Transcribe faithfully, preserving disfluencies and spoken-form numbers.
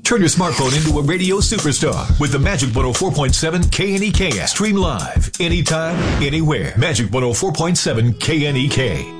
Turn your smartphone into a radio superstar with the Magic one oh four point seven K N E K app. Stream live, anytime, anywhere. Magic one oh four point seven K N E K.